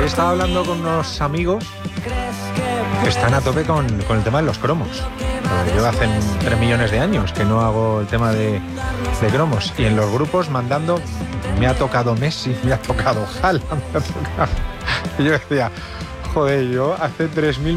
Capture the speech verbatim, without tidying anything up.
Hoy estaba hablando con unos amigos que están a tope con, con el tema de los cromos. Eh, Yo hace tres millones de años que no hago el tema de, de cromos. Y en los grupos mandando, me ha tocado Messi, me ha tocado Haaland, me ha tocado... Y yo decía, joder, yo hace tres mil